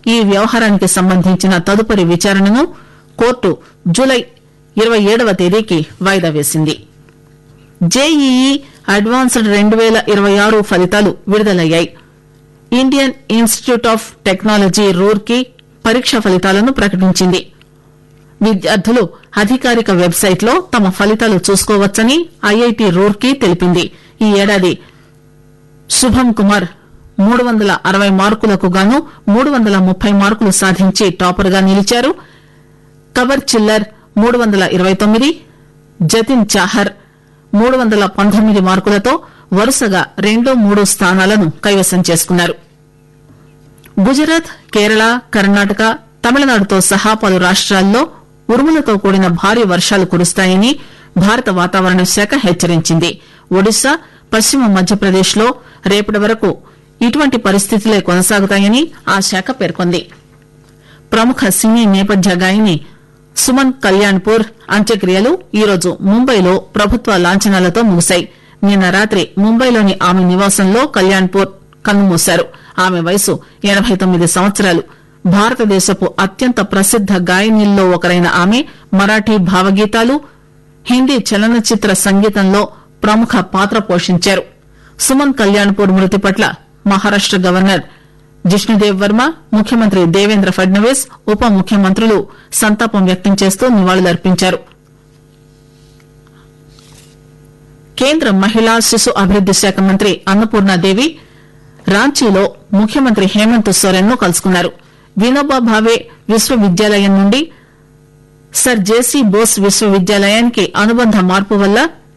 ఈ వ్యవహారానికి సంబంధించిన తదుపరి విచారణను కోర్టు జూలై 27వ తేదీకి వాయిదా వేసింది. జేఈఈ అడ్వాన్స్డ్ 2026 ఫలితాలు విడుదలయ్యాయి. Indian institute of technology Roorkee పరీక్ష ఫలితాలను ప్రకటించింది. విద్యార్థులు అధికారిక వెబ్సైట్ లో తమ ఫలితాలు చూసుకోవచ్చని ఐఐటి రూర్కీ తెలిపింది. ఈ ఏడాది శుభం కుమార్ 360 మార్కులకు గాను 330 మార్కులు సాధించి టాపర్ గా నిలిచారు. కవర్ చిల్లర్ 329, జతిన్ చాహర్ 319 మార్కులతో వరుసగా 2, 3 స్థానాలను కైవసం చేసుకున్నారు. గుజరాత్, కేరళ, కర్ణాటక, తమిళనాడుతో సహా పలు రాష్ట్రాల్లో ఉరుములతో కూడిన భారీ వర్షాలు కురుస్తాయని భారత వాతావరణ శాఖ హెచ్చరించింది. ఒడిశా, పశ్చిమ మధ్యప్రదేశ్ లో రేపటి వరకు ఇటువంటి పరిస్థితులే కొనసాగుతాయని ఆ శాఖ పేర్కొంది. ప్రముఖ సినీ నేపథ్య గాయని సుమన్ కళ్యాణ్పూర్ అంత్యక్రియలు ఈరోజు ముంబైలో ప్రభుత్వ లాంఛనాలతో ముగిశాయి. నిన్న రాత్రి ముంబైలోని ఆమె నివాసంలో కళ్యాణ్పూర్ కన్నుమూశారు. ఆమె వయసు 89 సంవత్సరాలు. భారతదేశపు అత్యంత ప్రసిద్ద గాయనీల్లో ఒకరైన ఆమె మరాఠీ భావగీతాలు, హిందీ చలనచిత్ర సంగీతంలో ప్రముఖ పాత్ర పోషించారు. సుమన్ కళ్యాణ్పూర్ మృతి పట్ల మహారాష్ట గవర్నర్ జిష్ణుదేవ్ వర్మ, ముఖ్యమంత్రి దేవేంద్ర ఫడ్నవీస్, ఉప ముఖ్యమంత్రులు సంతాపం వ్యక్తం చేస్తూ నివాళులర్పించారు. కేంద్ర మహిళా శిశు అభివృద్ది శాఖ మంత్రి అన్నపూర్ణాదేవి రాంచీలో ముఖ్యమంత్రి హేమంత్ సోరెన్ ను కలుసుకున్నారు. వినోబా భావే విశ్వవిద్యాలయం నుండి సర్ జేసీ బోస్ విశ్వవిద్యాలయానికి అనుబంధ మార్పు వల్ల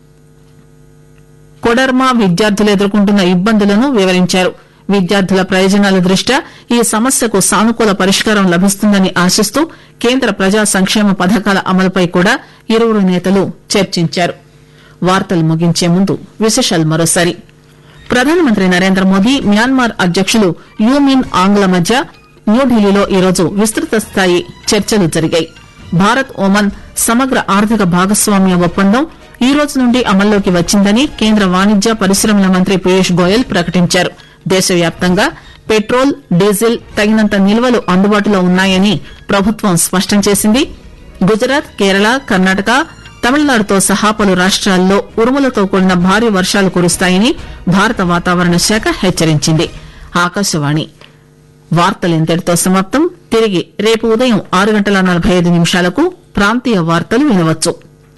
కొడర్మా విద్యార్థులు ఎదుర్కొంటున్న ఇబ్బందులను వివరించారు. విద్యార్థుల ప్రయోజనాల దృష్ట్యా ఈ సమస్యకు సానుకూల పరిష్కారం లభిస్తుందని ఆశిస్తూ కేంద్ర ప్రజా సంక్షేమ పథకాల అమలుపై కూడా ఇరువురు నేతలు చర్చించారు. వార్తలు ముగించే ముందు విశేషాలు మరోసారి. ప్రధానమంత్రి నరేంద్ర మోదీ, మ్యాన్మార్ అధ్యకులు యూ మిన్ ఆంగ్ల మధ్య న్యూఢిల్లీలో ఈరోజు విస్తృత స్థాయి చర్చలు జరిగాయి. భారత్ ఒమన్ సమగ్ర ఆర్థిక భాగస్వామ్య ఒప్పందం ఈ రోజు నుండి అమల్లోకి వచ్చిందని కేంద్ర వాణిజ్య పరిశ్రమల మంత్రి పీయూష్ గోయల్ ప్రకటించారు. దేశవ్యాప్తంగా పెట్రోల్, డీజిల్ తగినంత నిల్వలు అందుబాటులో ఉన్నాయని ప్రభుత్వం స్పష్టం చేసింది. గుజరాత్, కేరళ, కర్ణాటక, తమిళనాడుతో సహా పలు రాష్ట్రాల్లో ఉరుములతో కూడిన భారీ వర్షాలు కురుస్తాయని భారత వాతావరణ శాఖ హెచ్చరించింది. ఆకాశవాణి వార్తలు ఇంతటితో సమాప్తం. తిరిగి రేపు ఉదయం 6:45 ప్రాంతీయ వార్తలు వినవచ్చు.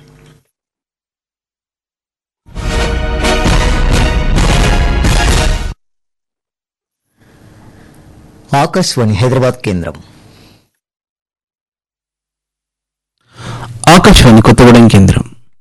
ఆకాశవాణి హైదరాబాద్ కేంద్రం. ఆకాశవాణి కొత్తగూడెం కేంద్రం.